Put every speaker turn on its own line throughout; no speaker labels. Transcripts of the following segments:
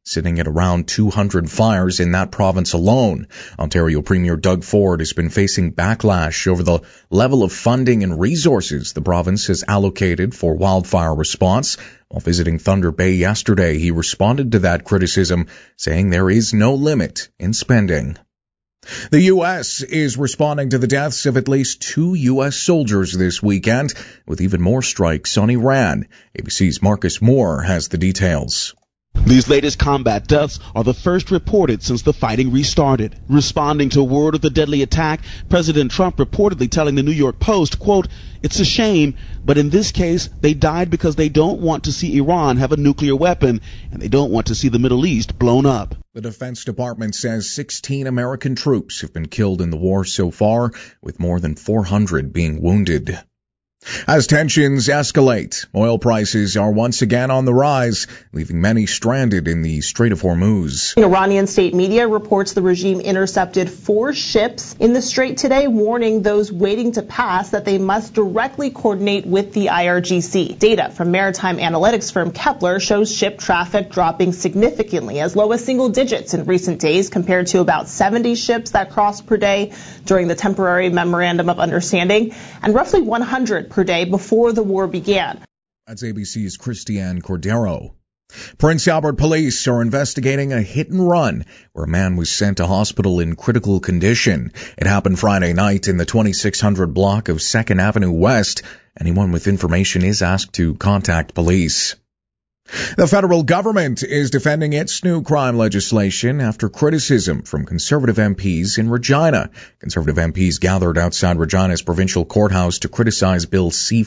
sitting at around 200 fires in that province alone. Ontario Premier Doug Ford has been facing backlash over the level of funding and resources the province has allocated for wildfire response. While visiting Thunder Bay yesterday, he responded to that criticism, saying there is no limit in spending. The U.S. is responding to the deaths of at least 2 U.S. soldiers this weekend, with even more strikes on Iran. ABC's Marcus Moore has the details.
These latest combat deaths are the first reported since the fighting restarted. Responding to word of the deadly attack, President Trump reportedly telling the New York Post, quote, "It's a shame, but in this case, they died because they don't want to see Iran have a nuclear weapon, and they don't want to see the Middle East blown up."
The Defense Department says 16 American troops have been killed in the war so far, with more than 400 being wounded. As tensions escalate, oil prices are once again on the rise, leaving many stranded in the Strait of Hormuz.
Iranian state media reports the regime intercepted 4 ships in the strait today, warning those waiting to pass that they must directly coordinate with the IRGC. Data from maritime analytics firm Kepler shows ship traffic dropping significantly, as low as single digits in recent days, compared to about 70 ships that crossed per day during the temporary memorandum of understanding, and roughly 100 per day before the war began.
That's ABC's Christiane Cordero. Prince Albert police are investigating a hit and run where a man was sent to hospital in critical condition. It happened Friday night in the 2600 block of 2nd Avenue West. Anyone with information is asked to contact police. The federal government is defending its new crime legislation after criticism from Conservative MPs in Regina. Conservative MPs gathered outside Regina's provincial courthouse to criticize Bill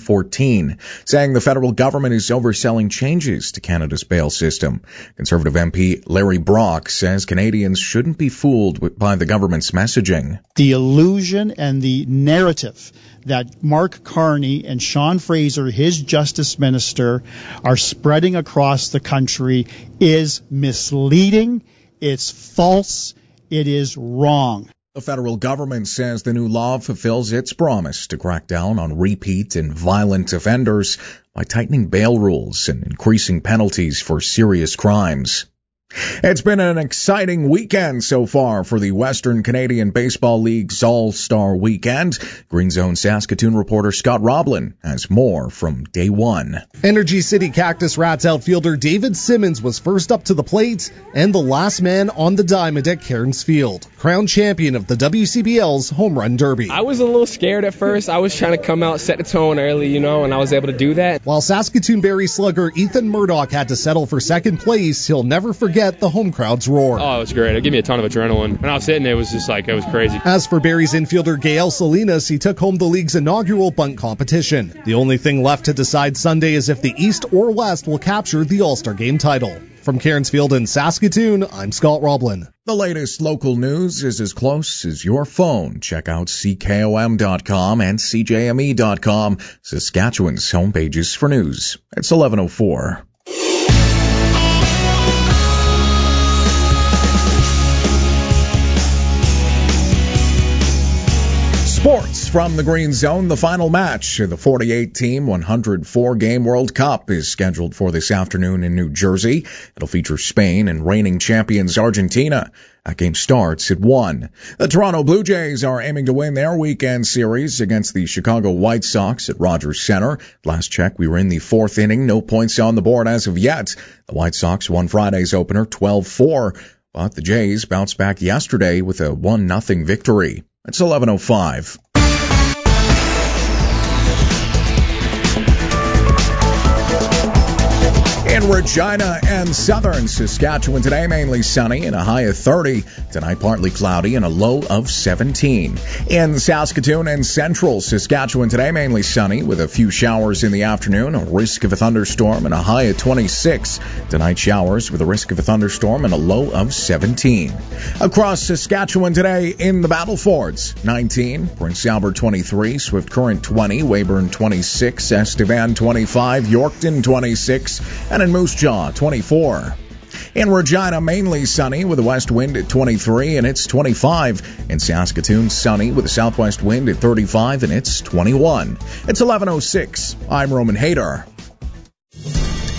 C-14, saying the federal government is overselling changes to Canada's bail system. Conservative MP Larry Brock says Canadians shouldn't be fooled by the government's messaging.
The illusion and the narrative that Mark Carney and Sean Fraser, his justice minister, are spreading across the country is misleading, it's false, it is wrong.
The federal government says the new law fulfills its promise to crack down on repeat and violent offenders by tightening bail rules and increasing penalties for serious crimes. It's been an exciting weekend so far for the Western Canadian Baseball League's All-Star Weekend. Green Zone Saskatoon reporter Scott Roblin has more from day one.
Energy City Cactus Rats outfielder David Simmons was first up to the plate and the last man on the diamond at Cairns Field, crowned champion of the WCBL's Home Run Derby.
I was a little scared at first. I was trying to come out, set the tone early, and I was able to do that.
While Saskatoon Berry slugger Ethan Murdoch had to settle for second place, he'll never forget the home crowd's roar.
Oh, it was great. It gave me a ton of adrenaline. When I was sitting there, it was just it was crazy.
As for Berry's infielder Gael Salinas, he took home the league's inaugural bunt competition. The only thing left to decide Sunday is if the East or West will capture the All-Star Game title. From Cairns Field in Saskatoon, I'm Scott Roblin.
The latest local news is as close as your phone. Check out CKOM.com and CJME.com, Saskatchewan's homepages for news. It's 11:04. Sports from the Green Zone. The final match of the 48-team 104-game World Cup is scheduled for this afternoon in New Jersey. It'll feature Spain and reigning champions Argentina. That game starts at 1. The Toronto Blue Jays are aiming to win their weekend series against the Chicago White Sox at Rogers Center. Last check, we were in the 4th inning. No points on the board as of yet. The White Sox won Friday's opener 12-4, but the Jays bounced back yesterday with a 1-0 victory. It's 11:05. In Regina and southern Saskatchewan today, mainly sunny and a high of 30. Tonight, partly cloudy and a low of 17. In Saskatoon and central Saskatchewan today, mainly sunny with a few showers in the afternoon, a risk of a thunderstorm and a high of 26. Tonight, showers with a risk of a thunderstorm and a low of 17. Across Saskatchewan today, in the Battlefords, 19, Prince Albert 23, Swift Current 20, Weyburn 26, Estevan 25, Yorkton 26, and in Moose Jaw, 24. In Regina, mainly sunny with a west wind at 23 and it's 25. In Saskatoon, sunny with a southwest wind at 35 and it's 21. It's 11:06. I'm Roman Hader.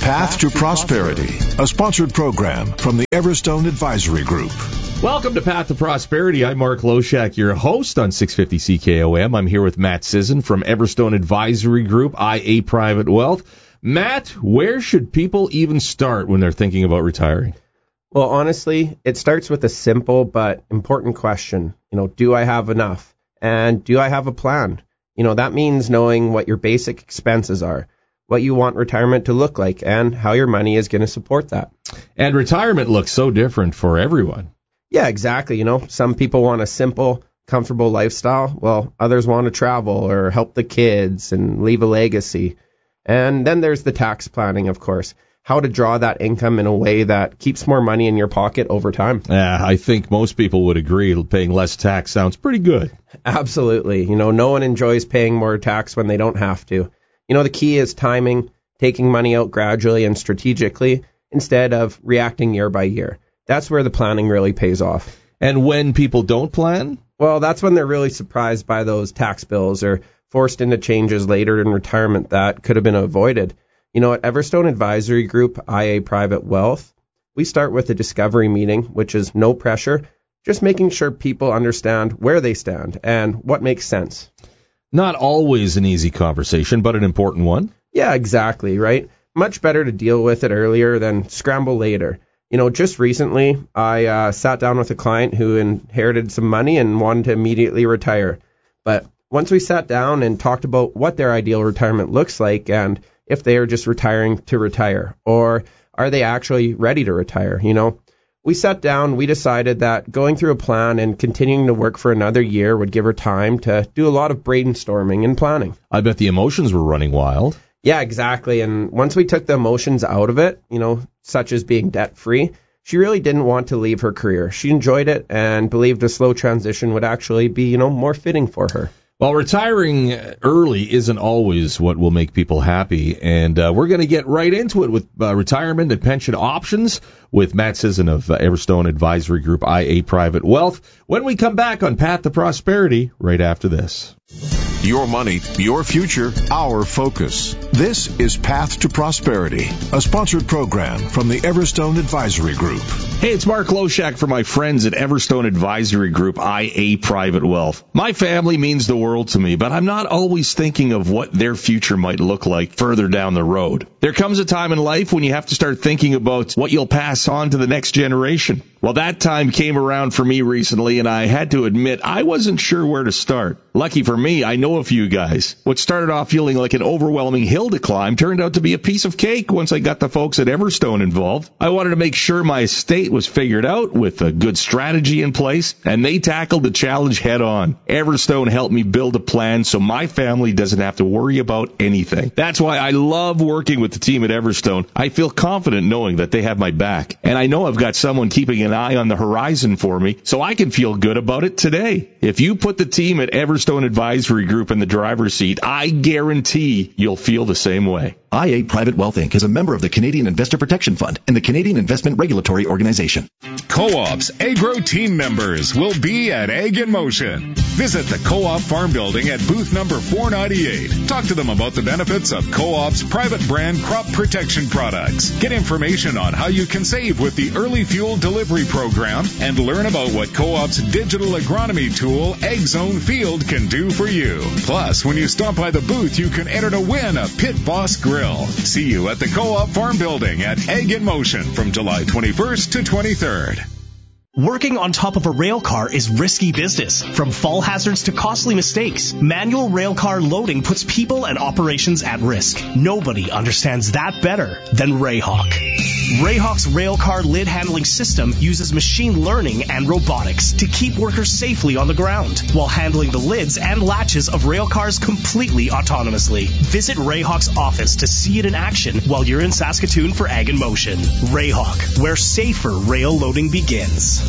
Path to Prosperity, a sponsored program from the Everstone Advisory Group.
Welcome to Path to Prosperity. I'm Mark Loshak, your host on 650 CKOM. I'm here with Matt Sisson from Everstone Advisory Group, IA Private Wealth. Matt, where should people even start when they're thinking about retiring?
Well, honestly, it starts with a simple but important question. Do I have enough? And do I have a plan? That means knowing what your basic expenses are, what you want retirement to look like, and how your money is going to support that.
And retirement looks so different for everyone.
Yeah, exactly. Some people want a simple, comfortable lifestyle, while others want to travel or help the kids and leave a legacy. And then there's the tax planning, of course, how to draw that income in a way that keeps more money in your pocket over time.
Yeah, I think most people would agree paying less tax sounds pretty good.
Absolutely. No one enjoys paying more tax when they don't have to. The key is timing, taking money out gradually and strategically instead of reacting year by year. That's where the planning really pays off.
And when people don't plan?
Well, that's when they're really surprised by those tax bills or forced into changes later in retirement that could have been avoided. At Everstone Advisory Group, IA Private Wealth, we start with a discovery meeting, which is no pressure, just making sure people understand where they stand and what makes sense.
Not always an easy conversation, but an important one.
Yeah, exactly, right? Much better to deal with it earlier than scramble later. Just recently, I sat down with a client who inherited some money and wanted to immediately retire. But once we sat down and talked about what their ideal retirement looks like and if they are just retiring to retire, or are they actually ready to retire, we sat down, we decided that going through a plan and continuing to work for another year would give her time to do a lot of brainstorming and planning.
I bet the emotions were running wild.
Yeah, exactly. And once we took the emotions out of it, such as being debt-free, she really didn't want to leave her career. She enjoyed it and believed a slow transition would actually be, more fitting for her.
Well, retiring early isn't always what will make people happy, and we're going to get right into it with retirement and pension options with Matt Sisson of Everstone Advisory Group, IA Private Wealth, when we come back on Path to Prosperity right after this.
Your money, your future, our focus. This is Path to Prosperity, a sponsored program from the Everstone Advisory Group.
Hey, it's Mark Loshak for my friends at Everstone Advisory Group, IA Private Wealth. My family means the world to me, but I'm not always thinking of what their future might look like further down the road. There comes a time in life when you have to start thinking about what you'll pass on to the next generation. Well, that time came around for me recently, and I had to admit I wasn't sure where to start. Lucky for me, I know a few guys. What started off feeling like an overwhelming hill to climb turned out to be a piece of cake once I got the folks at Everstone involved. I wanted to make sure my estate was figured out with a good strategy in place, and they tackled the challenge head on. Everstone helped me build a plan so my family doesn't have to worry about anything. That's why I love working with the team at Everstone. I feel confident knowing that they have my back, and I know I've got someone keeping an eye on the horizon for me, so I can feel good about it today. If you put the team at Everstone Advisory Group in the driver's seat, I guarantee you'll feel the same way.
IA Private Wealth Inc. is a member of the Canadian Investor Protection Fund and the Canadian Investment Regulatory Organization.
Co-op's agro team members will be at Ag in Motion. Visit the Co-op Farm Building at booth number 498. Talk to them about the benefits of Co-op's private brand crop protection products. Get information on how you can save with the Early Fuel Delivery Program and learn about what Co-op's digital agronomy tool, AgZone Field, can do for you. Plus, when you stop by the booth, you can enter to win a Pit Boss Grill. See you at the Co-op Farm Building at Ag in Motion from July 21st to 23rd.
Working on top of a rail car is risky business. From fall hazards to costly mistakes, manual rail car loading puts people and operations at risk. Nobody understands that better than Rayhawk. Rayhawk's rail car lid handling system uses machine learning and robotics to keep workers safely on the ground while handling the lids and latches of rail cars completely autonomously. Visit Rayhawk's office to see it in action while you're in Saskatoon for Ag in Motion. Rayhawk, where safer rail loading begins.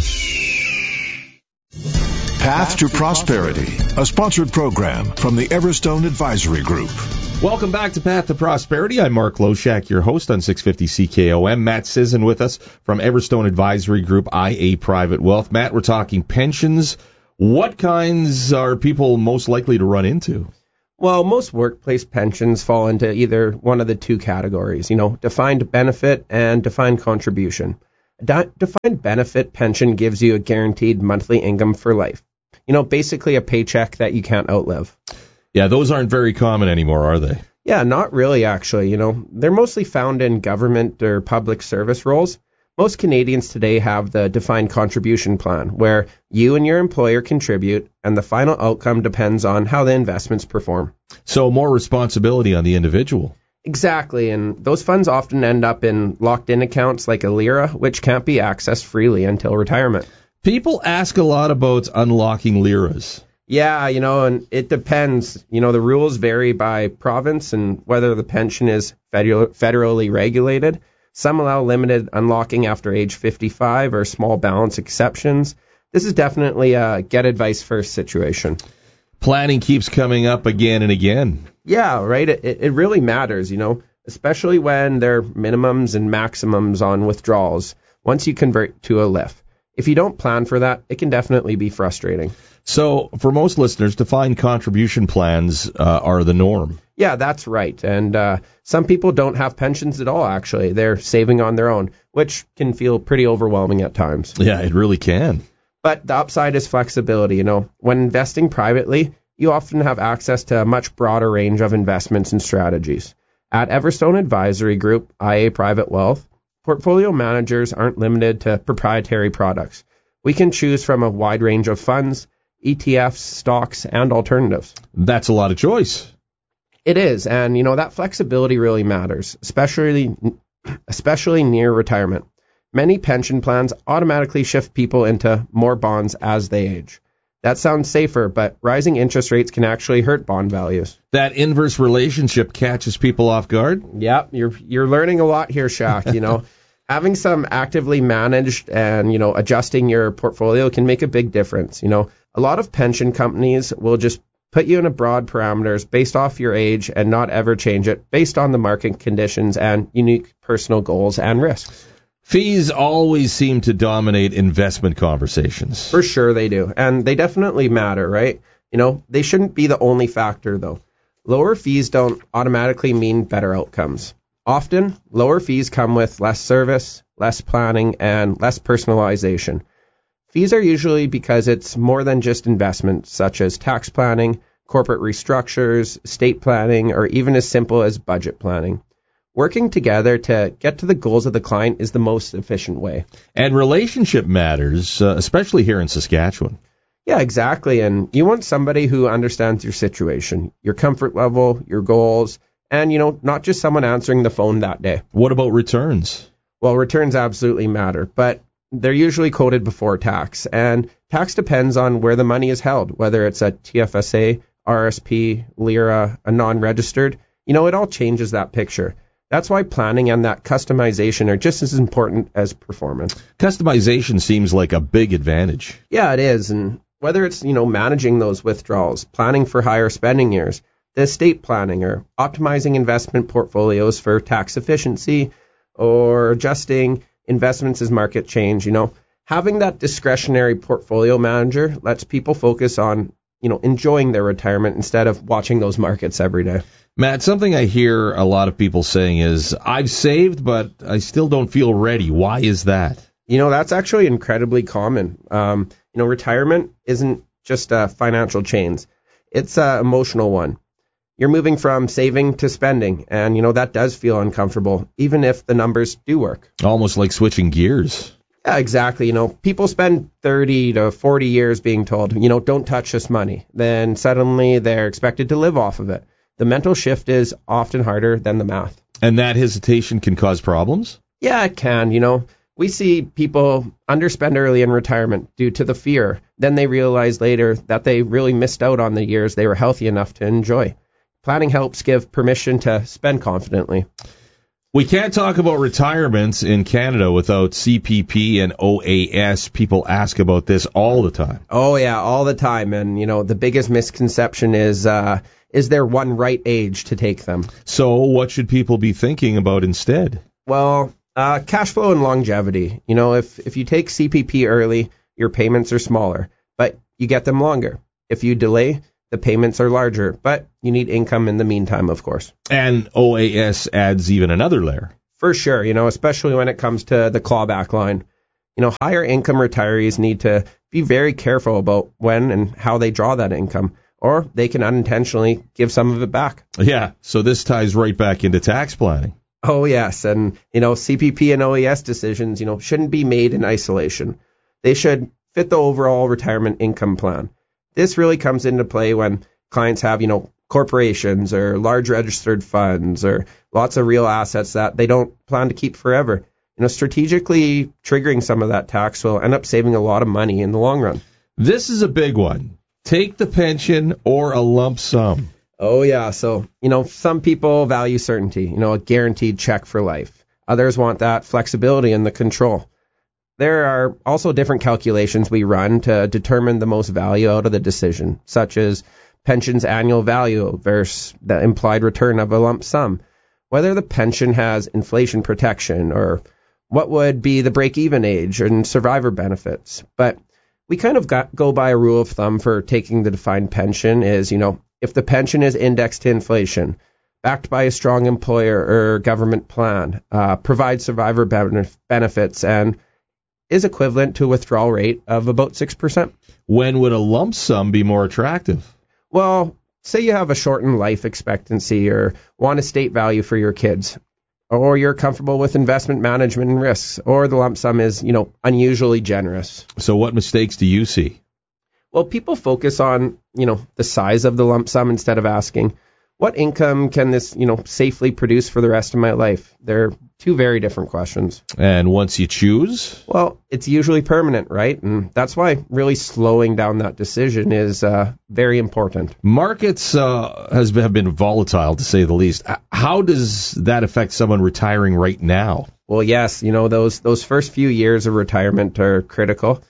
Path to Prosperity, a sponsored program from the Everstone Advisory Group.
Welcome back to Path to Prosperity. I'm Mark Loshak, your host on 650 CKOM. Matt Sisson with us from Everstone Advisory Group, IA Private Wealth. Matt, we're talking pensions. What kinds are people most likely to run into?
Well, most workplace pensions fall into either one of the two categories, defined benefit and defined contribution. Defined benefit pension gives you a guaranteed monthly income for life. Basically a paycheck that you can't outlive.
Yeah, those aren't very common anymore, are they?
Yeah, not really, actually. They're mostly found in government or public service roles. Most Canadians today have the defined contribution plan, where you and your employer contribute, and the final outcome depends on how the investments perform.
So more responsibility on the individual.
Exactly, and those funds often end up in locked-in accounts like a LIRA, which can't be accessed freely until retirement.
People ask a lot about unlocking LIRAs.
Yeah, and it depends. The rules vary by province and whether the pension is federally regulated. Some allow limited unlocking after age 55 or small balance exceptions. This is definitely a get advice first situation.
Planning keeps coming up again and again.
Yeah, right. It really matters, especially when there are minimums and maximums on withdrawals once you convert to a LIF. If you don't plan for that, it can definitely be frustrating.
So for most listeners, defined contribution plans are the norm.
Yeah, that's right. And some people don't have pensions at all, actually. They're saving on their own, which can feel pretty overwhelming at times.
Yeah, it really can.
But the upside is flexibility. When investing privately, you often have access to a much broader range of investments and strategies. At Everstone Advisory Group, IA Private Wealth, portfolio managers aren't limited to proprietary products. We can choose from a wide range of funds, ETFs, stocks, and alternatives.
That's a lot of choice.
It is, and that flexibility really matters, especially near retirement. Many pension plans automatically shift people into more bonds as they age. That sounds safer, but rising interest rates can actually hurt bond values.
That inverse relationship catches people off guard?
Yep, you're learning a lot here, Shaq, Having some actively managed and, adjusting your portfolio can make a big difference. A lot of pension companies will just put you in a broad parameters based off your age and not ever change it based on the market conditions and unique personal goals and risks.
Fees always seem to dominate investment conversations.
For sure they do. And they definitely matter, right? They shouldn't be the only factor, though. Lower fees don't automatically mean better outcomes. Often, lower fees come with less service, less planning, and less personalization. Fees are usually because it's more than just investments, such as tax planning, corporate restructures, estate planning, or even as simple as budget planning. Working together to get to the goals of the client is the most efficient way.
And relationship matters, especially here in Saskatchewan.
Yeah, exactly. And you want somebody who understands your situation, your comfort level, your goals, and, not just someone answering the phone that day.
What about returns?
Well, returns absolutely matter, but they're usually coded before tax. And tax depends on where the money is held, whether it's a TFSA, RSP, LIRA, a non-registered. It all changes that picture. That's why planning and that customization are just as important as performance.
Customization seems like a big advantage.
Yeah, it is. And whether it's, managing those withdrawals, planning for higher spending years, the estate planning, or optimizing investment portfolios for tax efficiency, or adjusting investments as market change, having that discretionary portfolio manager lets people focus on, enjoying their retirement instead of watching those markets every day.
Matt, something I hear a lot of people saying is, I've saved, but I still don't feel ready. Why is that?
That's actually incredibly common. Retirement isn't just a financial change. It's an emotional one. You're moving from saving to spending, and, that does feel uncomfortable, even if the numbers do work.
Almost like switching gears.
Yeah, exactly. People spend 30 to 40 years being told, don't touch this money. Then suddenly they're expected to live off of it. The mental shift is often harder than the math.
And that hesitation can cause problems?
Yeah, it can. We see people underspend early in retirement due to the fear. Then they realize later that they really missed out on the years they were healthy enough to enjoy. Planning helps give permission to spend confidently.
We can't talk about retirements in Canada without CPP and OAS. People ask about this all the time.
Oh, yeah, all the time. And, the biggest misconception is there one right age to take them?
So what should people be thinking about instead?
Well, cash flow and longevity. If you take CPP early, your payments are smaller, but you get them longer. If you delay, the payments are larger, but you need income in the meantime, of course.
And OAS adds even another layer.
For sure, especially when it comes to the clawback line. Higher income retirees need to be very careful about when and how they draw that income, or they can unintentionally give some of it back.
Yeah, so this ties right back into tax planning.
Oh, yes, and, CPP and OAS decisions, shouldn't be made in isolation. They should fit the overall retirement income plan. This really comes into play when clients have, corporations or large registered funds or lots of real assets that they don't plan to keep forever. Strategically triggering some of that tax will end up saving a lot of money in the long run.
This is a big one. Take the pension or a lump sum.
Oh, yeah. So, some people value certainty, a guaranteed check for life. Others want that flexibility and the control. There are also different calculations we run to determine the most value out of the decision, such as pension's annual value versus the implied return of a lump sum, whether the pension has inflation protection, or what would be the break-even age and survivor benefits. But we kind of go by a rule of thumb for taking the defined pension is, if the pension is indexed to inflation, backed by a strong employer or government plan, provides survivor benefits, and is equivalent to a withdrawal rate of about 6%.
When would a lump sum be more attractive?
Well, say you have a shortened life expectancy or want estate value for your kids, or you're comfortable with investment management and risks, or the lump sum is, unusually generous.
So what mistakes do you see?
Well, people focus on, the size of the lump sum instead of asking, what income can this, safely produce for the rest of my life? They're two very different questions.
And once you choose?
Well, it's usually permanent, right? And that's why really slowing down that decision is very important.
Markets have been volatile, to say the least. How does that affect someone retiring right now?
Well, yes, those first few years of retirement are critical.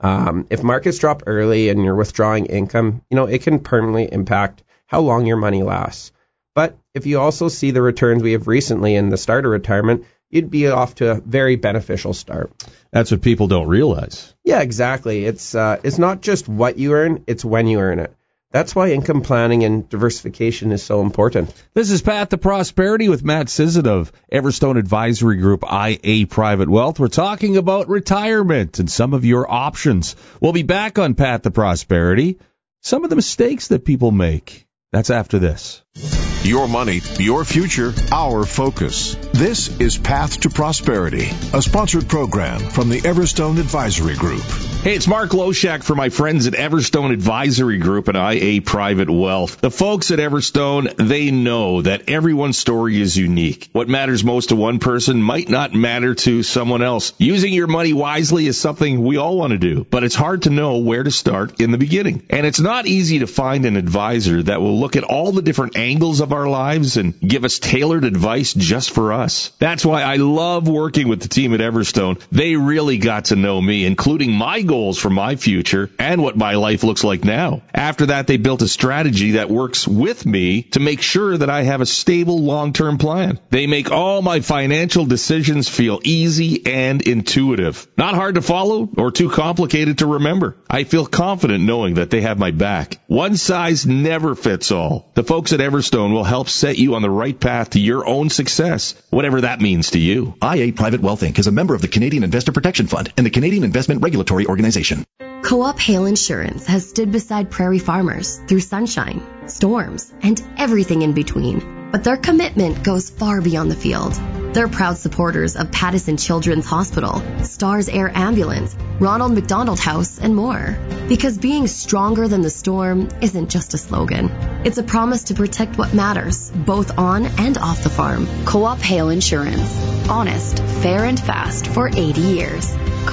If markets drop early and you're withdrawing income, it can permanently impact how long your money lasts. But if you also see the returns we have recently in the start of retirement, you'd be off to a very beneficial start.
That's what people don't realize.
Yeah, exactly. It's not just what you earn, it's when you earn it. That's why income planning and diversification is so important.
This is Path to Prosperity with Matt Sisson of Everstone Advisory Group, IA Private Wealth. We're talking about retirement and some of your options. We'll be back on Path to Prosperity. Some of the mistakes that people make. That's after this.
Your money, your future, our focus. This is Path to Prosperity, a sponsored program from the Everstone Advisory Group.
Hey, it's Mark Loshak for my friends at Everstone Advisory Group and IA Private Wealth. The folks at Everstone, they know that everyone's story is unique. What matters most to one person might not matter to someone else. Using your money wisely is something we all want to do, but it's hard to know where to start in the beginning. And it's not easy to find an advisor that will look at all the different angles of our lives and give us tailored advice just for us. That's why I love working with the team at Everstone. They really got to know me, including my goals for my future and what my life looks like now. After that, they built a strategy that works with me to make sure that I have a stable long-term plan. They make all my financial decisions feel easy and intuitive. Not hard to follow or too complicated to remember. I feel confident knowing that they have my back. One size never fits all. The folks at Everstone will help set you on the right path to your own success, whatever that means to you.
IA Private Wealth Inc. is a member of the Canadian Investor Protection Fund and the Canadian Investment Regulatory Organization.
Co-op Hail Insurance has stood beside prairie farmers through sunshine, storms, and everything in between. But their commitment goes far beyond the field. They're proud supporters of Pattison Children's Hospital, Stars Air Ambulance, Ronald McDonald House, and more. Because being stronger than the storm isn't just a slogan. It's a promise to protect what matters, both on and off the farm. Co-op Hail Insurance. Honest, fair, and fast for 80 years.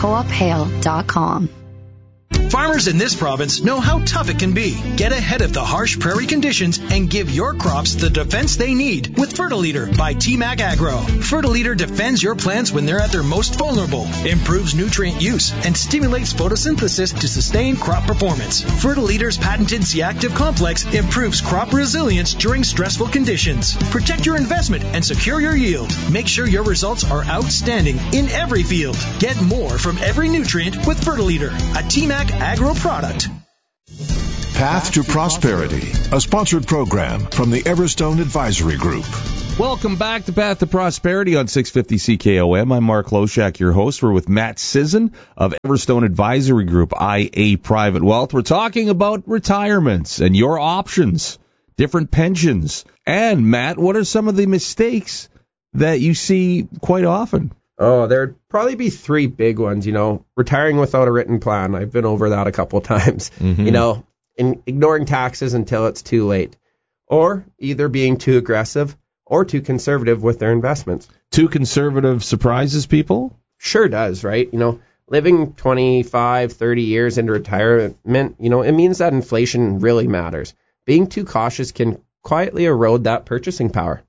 CoopHail.com.
Farmers in this province know how tough it can be. Get ahead of the harsh prairie conditions and give your crops the defense they need with Fertiliter by TMAC Agro. Fertiliter defends your plants when they're at their most vulnerable, improves nutrient use, and stimulates photosynthesis to sustain crop performance. Fertiliter's patented C-Active complex improves crop resilience during stressful conditions. Protect your investment and secure your yield. Make sure your results are outstanding in every field. Get more from every nutrient with Fertiliter, a TMAC Agro product.
Path to Prosperity, a sponsored program from the Everstone Advisory Group.
Welcome back to Path to Prosperity on 650 CKOM. I'm Mark Loshak, your host. We're with Matt Sisson of Everstone Advisory Group, IA Private Wealth. We're talking about retirements and your options, different pensions. And, Matt, what are some of the mistakes that you see quite often?
Oh, there'd probably be three big ones, retiring without a written plan. I've been over that a couple times, ignoring taxes until it's too late, or either being too aggressive or too conservative with their investments.
Too conservative surprises people?
Sure does, right? Living 25, 30 years into retirement, it means that inflation really matters. Being too cautious can quietly erode that purchasing power.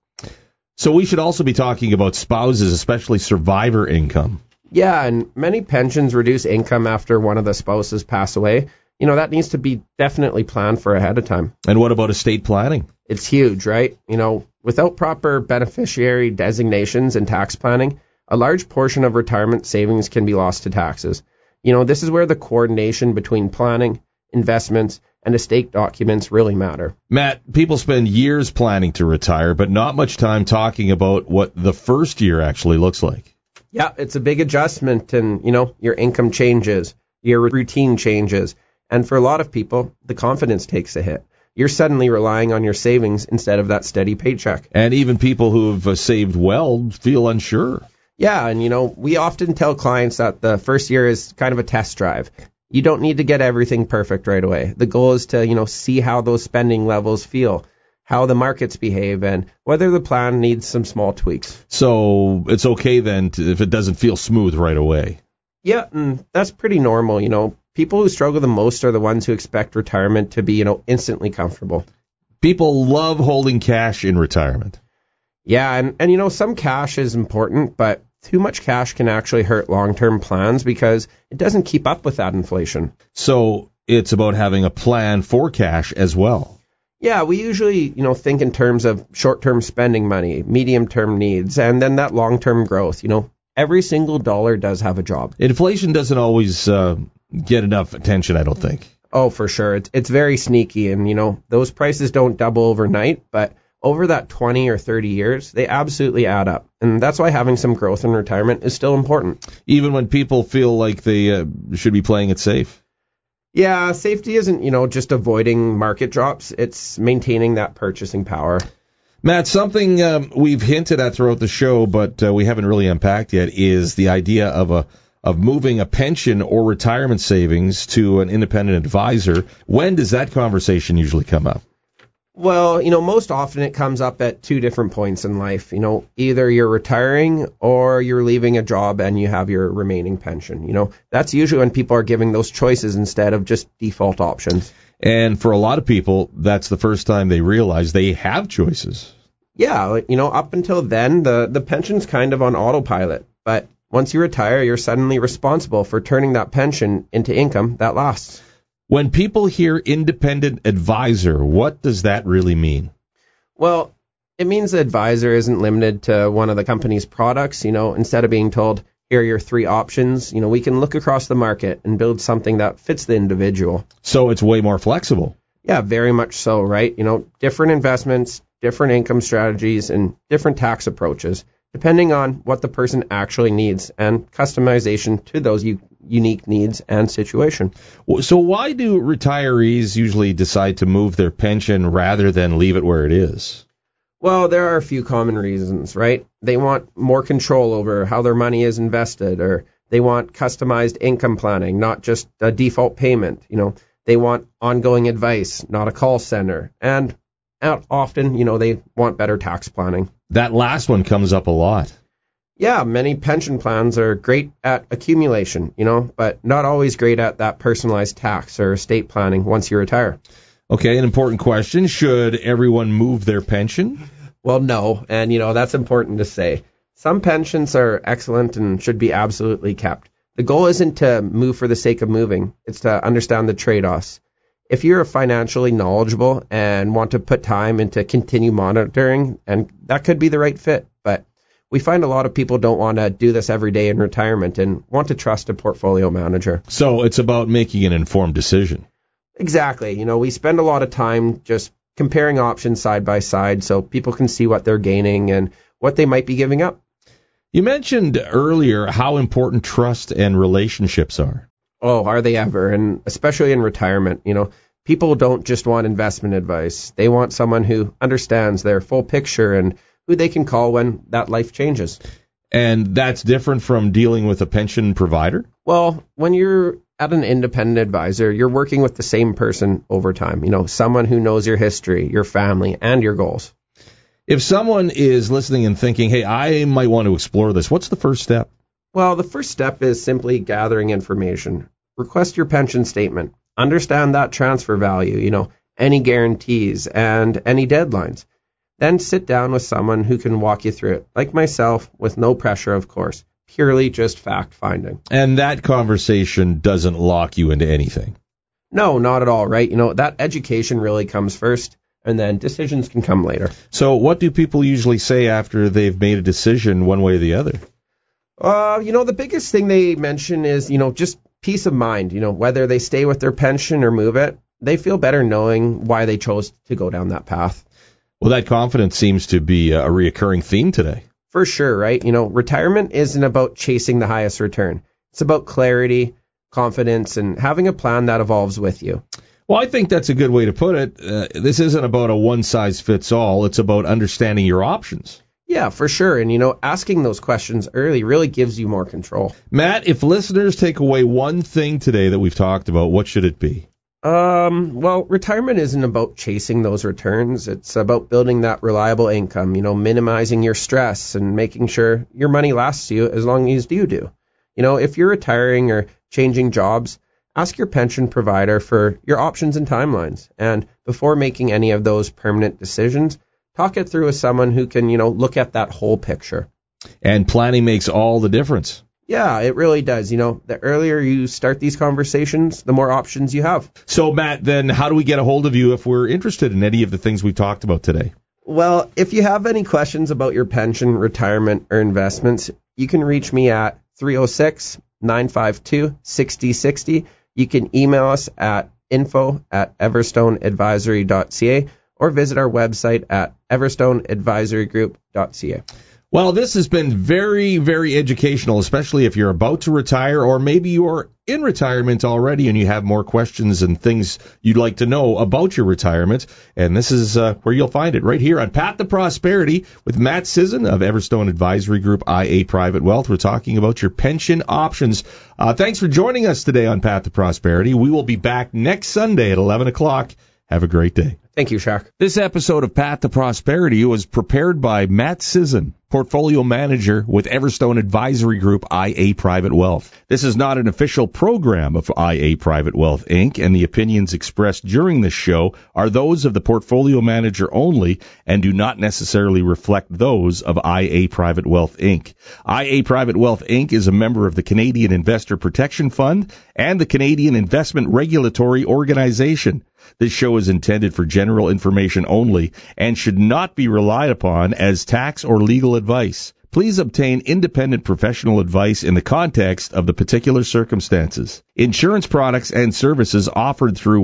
So we should also be talking about spouses, especially survivor income.
Yeah, and many pensions reduce income after one of the spouses pass away. That needs to be definitely planned for ahead of time.
And what about estate planning?
It's huge, right? Without proper beneficiary designations and tax planning, a large portion of retirement savings can be lost to taxes. This is where the coordination between planning, investments, and estate documents really matter.
Matt, people spend years planning to retire, but not much time talking about what the first year actually looks like.
Yeah, it's a big adjustment, and, your income changes, your routine changes, and for a lot of people, the confidence takes a hit. You're suddenly relying on your savings instead of that steady paycheck.
And even people who have saved well feel unsure.
Yeah, and, we often tell clients that the first year is kind of a test drive. You don't need to get everything perfect right away. The goal is to, see how those spending levels feel, how the markets behave, and whether the plan needs some small tweaks.
So it's okay then if it doesn't feel smooth right away.
Yeah, and that's pretty normal, People who struggle the most are the ones who expect retirement to be, instantly comfortable.
People love holding cash in retirement.
Yeah, and some cash is important, but too much cash can actually hurt long-term plans because it doesn't keep up with that inflation.
So it's about having a plan for cash as well.
Yeah, we usually, think in terms of short-term spending money, medium-term needs, and then that long-term growth. Every single dollar does have a job.
Inflation doesn't always get enough attention, I don't think.
Oh, for sure. It's very sneaky, and, those prices don't double overnight, but over that 20 or 30 years, they absolutely add up. And that's why having some growth in retirement is still important.
Even when people feel like they should be playing it safe?
Yeah, safety isn't, just avoiding market drops. It's maintaining that purchasing power.
Matt, something we've hinted at throughout the show, but we haven't really unpacked yet, is the idea of moving a pension or retirement savings to an independent advisor. When does that conversation usually come up?
Well, most often it comes up at two different points in life. Either you're retiring or you're leaving a job and you have your remaining pension. That's usually when people are giving those choices instead of just default options.
And for a lot of people, that's the first time they realize they have choices.
Yeah, up until then, the pension's kind of on autopilot. But once you retire, you're suddenly responsible for turning that pension into income that lasts.
When people hear independent advisor, what does that really mean?
Well, it means the advisor isn't limited to one of the company's products. Instead of being told, here are your three options, we can look across the market and build something that fits the individual.
So it's way more flexible.
Yeah, very much so, right? Different investments, different income strategies, and different tax approaches, depending on what the person actually needs and customization to those unique needs and situation.
So why do retirees usually decide to move their pension rather than leave it where it is?
Well, there are a few common reasons, right? They want more control over how their money is invested, or they want customized income planning, not just a default payment. They want ongoing advice, not a call center. And often, they want better tax planning.
That last one comes up a lot.
Yeah, many pension plans are great at accumulation, but not always great at that personalized tax or estate planning once you retire.
Okay, an important question. Should everyone move their pension?
Well, no, and, that's important to say. Some pensions are excellent and should be absolutely kept. The goal isn't to move for the sake of moving. It's to understand the trade-offs. If you're financially knowledgeable and want to put time into continue monitoring, and that could be the right fit, but we find a lot of people don't want to do this every day in retirement and want to trust a portfolio manager.
So it's about making an informed decision.
Exactly. You know, we spend a lot of time just comparing options side by side so people can see what they're gaining and what they might be giving up.
You mentioned earlier how important trust and relationships are.
Oh, are they ever? And especially in retirement, you know, people don't just want investment advice. They want someone who understands their full picture and who they can call when that life changes.
And that's different from dealing with a pension provider?
Well, when you're at an independent advisor, you're working with the same person over time. You know, someone who knows your history, your family, and your goals.
If someone is listening and thinking, hey, I might want to explore this, what's the first step?
Well, the first step is simply gathering information. Request your pension statement. Understand that transfer value, you know, any guarantees and any deadlines. Then sit down with someone who can walk you through it, like myself, with no pressure, of course, purely just fact-finding.
And that conversation doesn't lock you into anything?
No, not at all, right? You know, that education really comes first, and then decisions can come later.
So what do people usually say after they've made a decision one way or the other?
You know, the biggest thing they mention is, you know, just peace of mind. You know, whether they stay with their pension or move it, they feel better knowing why they chose to go down that path.
Well, that confidence seems to be a reoccurring theme today.
For sure, right? You know, retirement isn't about chasing the highest return. It's about clarity, confidence, and having a plan that evolves with you.
Well, I think that's a good way to put it. This isn't about a one-size-fits-all. It's about understanding your options.
Yeah, for sure. And, you know, asking those questions early really gives you more control.
Matt, if listeners take away one thing today that we've talked about, what should it be?
Well, retirement isn't about chasing those returns. It's about building that reliable income, you know, minimizing your stress and making sure your money lasts you as long as you do. You know, if you're retiring or changing jobs, ask your pension provider for your options and timelines. And before making any of those permanent decisions, talk it through with someone who can, you know, look at that whole picture.
And planning makes all the difference.
Yeah, it really does. You know, the earlier you start these conversations, the more options you have.
So, Matt, then how do we get a hold of you if we're interested in any of the things we've talked about today?
Well, if you have any questions about your pension, retirement, or investments, you can reach me at 306-952-6060. You can email us at info@everstoneadvisory.ca or visit our website at everstoneadvisorygroup.ca.
Well, this has been very, very educational, especially if you're about to retire or maybe you're in retirement already and you have more questions and things you'd like to know about your retirement. And this is where you'll find it, right here on Path to Prosperity with Matt Sisson of Everstone Advisory Group, IA Private Wealth. We're talking about your pension options. Thanks for joining us today on Path to Prosperity. We will be back next Sunday at 11 o'clock. Have a great day.
Thank you, Shaq.
This episode of Path to Prosperity was prepared by Matt Sisson, Portfolio Manager with Everstone Advisory Group, IA Private Wealth. This is not an official program of IA Private Wealth, Inc., and the opinions expressed during this show are those of the Portfolio Manager only and do not necessarily reflect those of IA Private Wealth, Inc. IA Private Wealth, Inc. is a member of the Canadian Investor Protection Fund and the Canadian Investment Regulatory Organization. This show is intended for general information only and should not be relied upon as tax or legal advice. Please obtain independent professional advice in the context of the particular circumstances. Insurance products and services offered through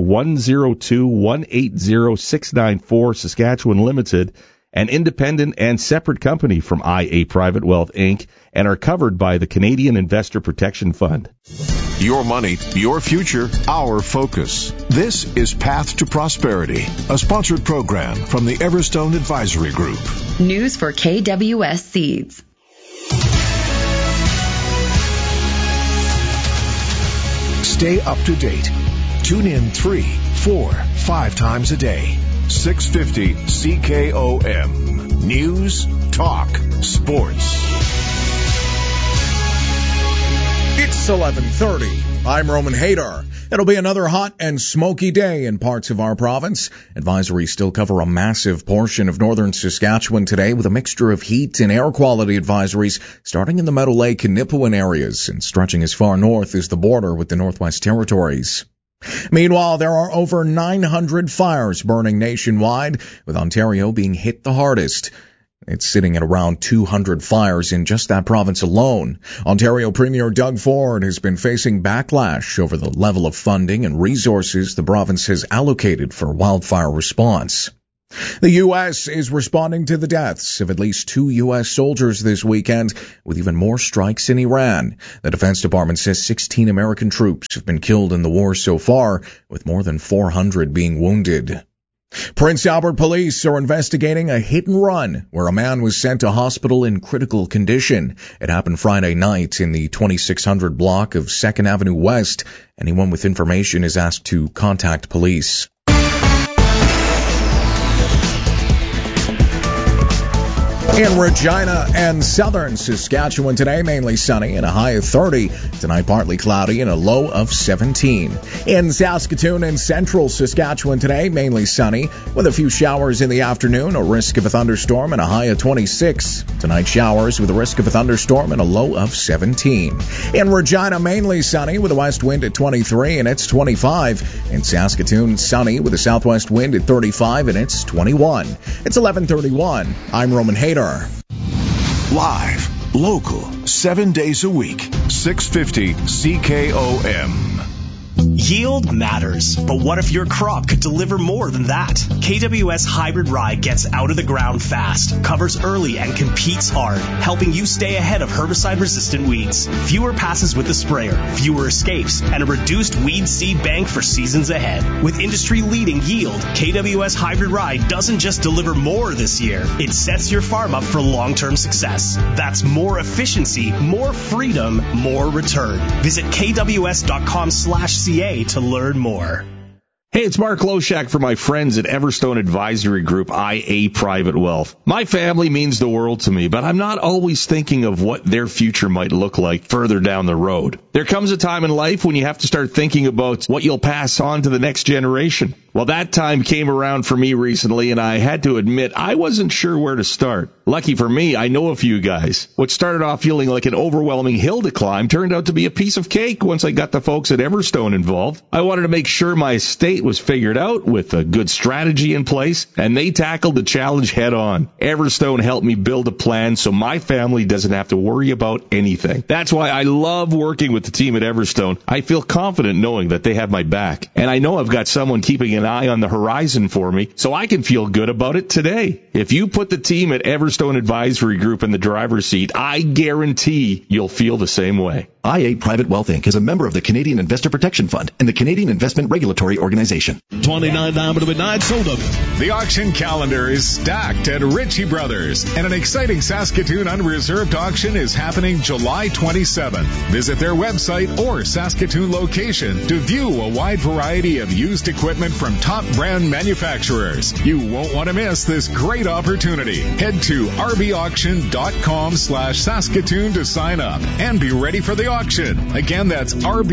102-180-694 Saskatchewan Limited, an independent and separate company from IA Private Wealth, Inc., and are covered by the Canadian Investor Protection Fund.
Your money, your future, our focus. This is Path to Prosperity, a sponsored program from the Everstone Advisory Group.
News for KWS Seeds.
Stay up to date. Tune in 3, 4, 5 times a day. 650 CKOM. News, talk, sports.
It's 11:30. I'm Roman Hadar. It'll be another hot and smoky day in parts of our province. Advisories still cover a massive portion of northern Saskatchewan today with a mixture of heat and air quality advisories starting in the Meadow Lake and Nipawin areas and stretching as far north as the border with the Northwest Territories. Meanwhile, there are over 900 fires burning nationwide, with Ontario being hit the hardest. It's sitting at around 200 fires in just that province alone. Ontario Premier Doug Ford has been facing backlash over the level of funding and resources the province has allocated for wildfire response. The U.S. is responding to the deaths of at least 2 U.S. soldiers this weekend, with even more strikes in Iran. The Defense Department says 16 American troops have been killed in the war so far, with more than 400 being wounded. Prince Albert police are investigating a hit and run where a man was sent to hospital in critical condition. It happened Friday night in the 2600 block of 2nd Avenue West. Anyone with information is asked to contact police. In Regina and southern Saskatchewan today, mainly sunny and a high of 30. Tonight, partly cloudy and a low of 17. In Saskatoon and central Saskatchewan today, mainly sunny with a few showers in the afternoon, a risk of a thunderstorm and a high of 26. Tonight, showers with a risk of a thunderstorm and a low of 17. In Regina, mainly sunny with a west wind at 23 and it's 25. In Saskatoon, sunny with a southwest wind at 35 and it's 21. It's 11:31. I'm Roman Hader.
Live, local, 7 days a week, 650 CKOM.
Yield matters, but what if your crop could deliver more than that? KWS Hybrid Rye gets out of the ground fast, covers early, and competes hard, helping you stay ahead of herbicide-resistant weeds. Fewer passes with the sprayer, fewer escapes, and a reduced weed seed bank for seasons ahead. With industry-leading yield, KWS Hybrid Rye doesn't just deliver more this year, it sets your farm up for long-term success. That's more efficiency, more freedom, more return. Visit kws.com/CA to learn more.
Hey, it's Mark Loshak for my friends at Everstone Advisory Group, IA Private Wealth. My family means the world to me, but I'm not always thinking of what their future might look like further down the road. There comes a time in life when you have to start thinking about what you'll pass on to the next generation. Well, that time came around for me recently, and I had to admit I wasn't sure where to start. Lucky for me, I know a few guys. What started off feeling like an overwhelming hill to climb turned out to be a piece of cake once I got the folks at Everstone involved. I wanted to make sure my estate was figured out with a good strategy in place, and they tackled the challenge head on. Everstone helped me build a plan so my family doesn't have to worry about anything. That's why I love working with the team at Everstone. I feel confident knowing that they have my back, and I know I've got someone keeping an eye on the horizon for me, so I can feel good about it today. If you put the team at Everstone Advisory Group in the driver's seat, I guarantee you'll feel the same way.
IA Private Wealth Inc. is a member of the Canadian Investor Protection Fund and the Canadian Investment Regulatory Organization.
29 down to midnight, sold up. The auction calendar is stacked at Ritchie Brothers, and an exciting Saskatoon unreserved auction is happening July 27th. Visit their website or Saskatoon location to view a wide variety of used equipment from top brand manufacturers. You won't want to miss this great opportunity. Head to rbauction.com/Saskatoon to sign up and be ready for the auction. Again, that's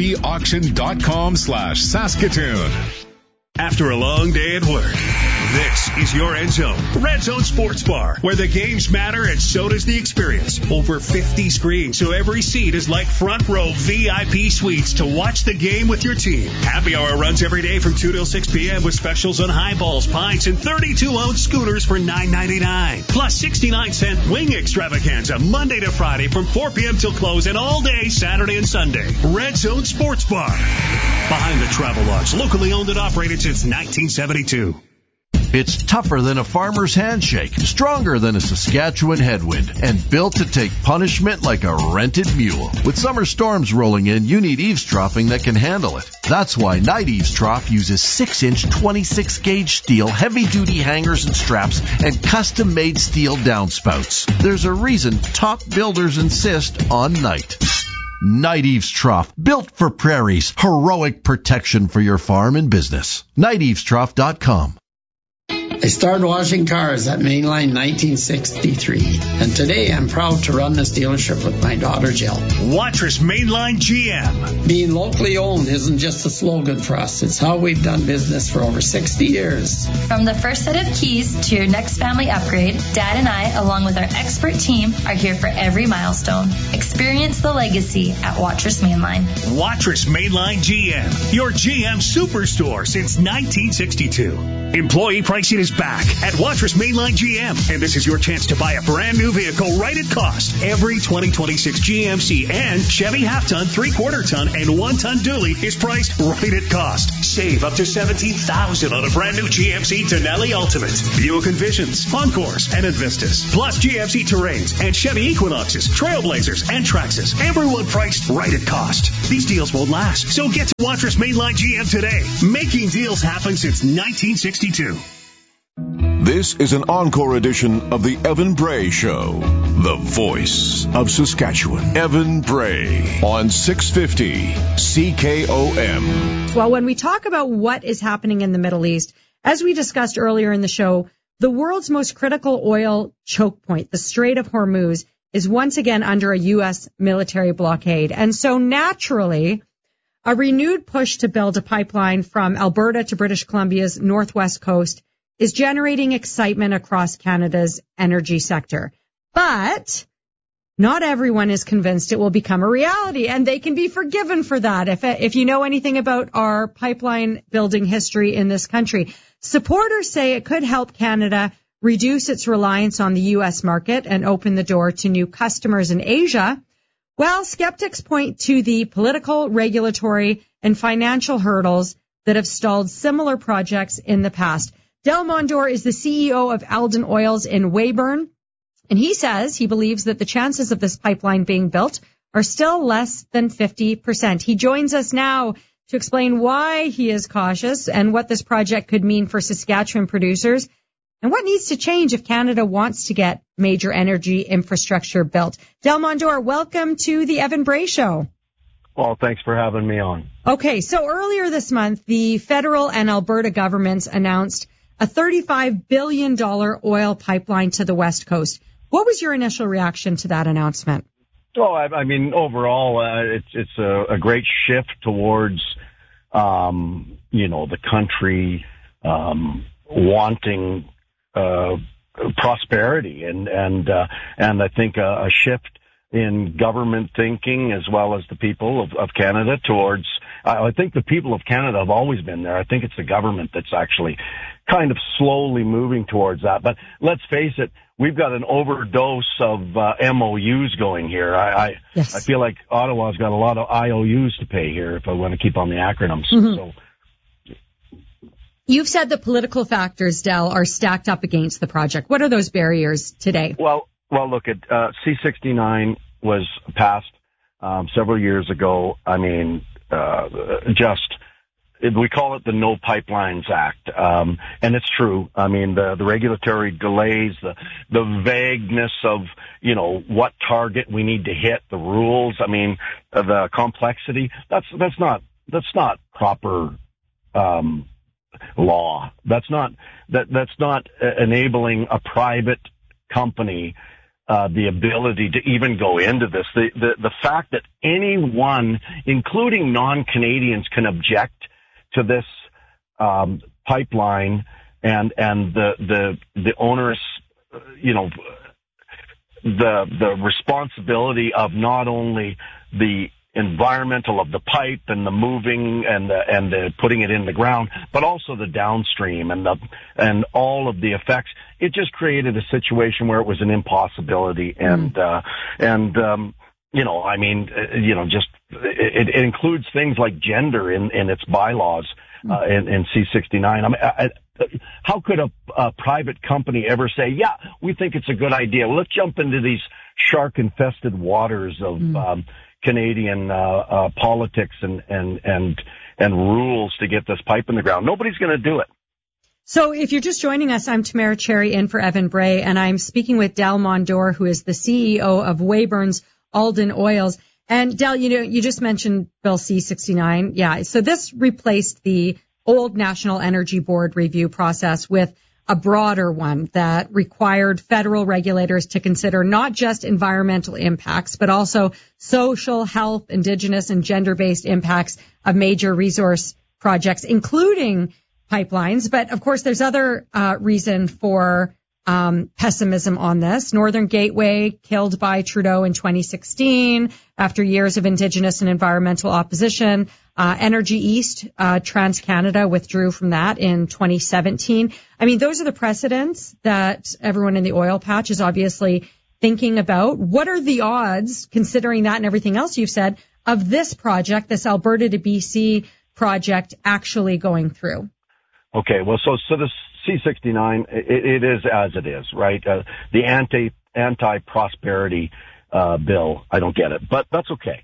rbauction.com/Saskatoon.
After a long day at work, this is your Red Zone. Red Zone Sports Bar, where the games matter and so does the experience. Over 50 screens, so every seat is like front row VIP suites to watch the game with your team. Happy hour runs every day from 2 till 6 p.m. with specials on highballs, pints, and 32-ounce scooters for $9.99. Plus 69-cent wing extravaganza Monday to Friday from 4 p.m. till close and all day Saturday and Sunday. Red Zone Sports Bar. Behind the Travel Lodge, locally owned and operated since 1972.
It's tougher than a farmer's handshake, stronger than a Saskatchewan headwind, and built to take punishment like a rented mule. With summer storms rolling in, you need eavesdropping that can handle it. That's why Night Eavesdrop uses 6-inch 26-gauge steel, heavy-duty hangers and straps, and custom-made steel downspouts. There's a reason top builders insist on Night. Night Eavesdrop, built for prairies, heroic protection for your farm and business. NightEavesdrop.com.
I started washing cars at Mainline 1963, and today I'm proud to run this dealership with my daughter Jill.
Watrous Mainline GM.
Being locally owned isn't just a slogan for us, it's how we've done business for over 60 years.
From the first set of keys to your next family upgrade, Dad and I, along with our expert team, are here for every milestone. Experience the legacy at Watrous Mainline.
Watrous Mainline GM, your GM superstore since 1962. Employee pricing is back at Watrous Mainline GM, and this is your chance to buy a brand new vehicle right at cost. Every 2026 GMC and Chevy half-ton, 3/4-ton, and 1-ton dually is priced right at cost. Save up to $17,000 on a brand new GMC Denali Ultimate, Buick Envisions, Encores, and Envistas, plus GMC Terrains and Chevy Equinoxes, Trailblazers, and Traxxas. Everyone priced right at cost. These deals won't last, so get to Watrous Mainline GM today. Making deals happen since 1962.
This is an encore edition of the Evan Bray Show, the voice of Saskatchewan. Evan Bray on 650 CKOM.
Well, when we talk about what is happening in the Middle East, as we discussed earlier in the show, the world's most critical oil choke point, the Strait of Hormuz, is once again under a U.S. military blockade. And so naturally, a renewed push to build a pipeline from Alberta to British Columbia's northwest coast is generating excitement across Canada's energy sector. But not everyone is convinced it will become a reality, and they can be forgiven for that. If you know anything about our pipeline building history in this country, supporters say it could help Canada reduce its reliance on the U.S. market and open the door to new customers in Asia, while skeptics point to the political, regulatory, and financial hurdles that have stalled similar projects in the past. Del Mondor is the CEO of Alden Oils in Weyburn, and he says he believes that the chances of this pipeline being built are still less than 50%. He joins us now to explain why he is cautious and what this project could mean for Saskatchewan producers and what needs to change if Canada wants to get major energy infrastructure built. Del Mondor, welcome to the Evan Bray Show.
Well, thanks for having me on.
Okay, so earlier this month, the federal and Alberta governments announced a $35 billion oil pipeline to the West Coast. What was your initial reaction to that announcement?
Oh, I mean, overall, it's a great shift towards, the country wanting prosperity and I think a shift in government thinking as well as the people of Canada towards. I think the people of Canada have always been there. I think it's the government that's actually kind of slowly moving towards that. But let's face it, we've got an overdose of MOUs going here. I feel like Ottawa's got a lot of IOUs to pay here if I want to keep on the acronyms.
Mm-hmm.
So.
You've said the political factors, Del, are stacked up against the project. What are those barriers today?
Well, look at C-69 was passed several years ago. I mean, we call it the No Pipelines Act, and it's true. I mean, the regulatory delays, the vagueness of what target we need to hit, the rules. I mean, the complexity. That's not proper law. That's not enabling a private company the ability to even go into this. The fact that anyone, including non-Canadians, can object to this pipeline and the onerous, the responsibility of not only the environmental of the pipe and the moving and the putting it in the ground, but also the downstream and all of the effects. It just created a situation where it was an impossibility. It includes things like gender in its bylaws in C-69. I mean, how could a private company ever say, yeah, we think it's a good idea. Let's jump into these shark-infested waters of Canadian politics and rules to get this pipe in the ground. Nobody's going to do it.
So if you're just joining us, I'm Tamara Cherry in for Evan Bray, and I'm speaking with Del Mondor, who is the CEO of Weyburn's Alden Oils. And Del, you just mentioned Bill C-69. Yeah, so this replaced the old National Energy Board review process with a broader one that required federal regulators to consider not just environmental impacts, but also social, health, Indigenous, and gender-based impacts of major resource projects, including pipelines. But of course, there's other reason for pessimism on this. Northern Gateway killed by Trudeau in 2016 after years of Indigenous and environmental opposition. Energy East, TransCanada withdrew from that in 2017. I mean, those are the precedents that everyone in the oil patch is obviously thinking about. What are the odds, considering that and everything else you've said, of this project, this Alberta to BC project, actually going through?
Okay, well, so the C-69, it is as it is, right? The anti-prosperity bill, I don't get it, but that's okay.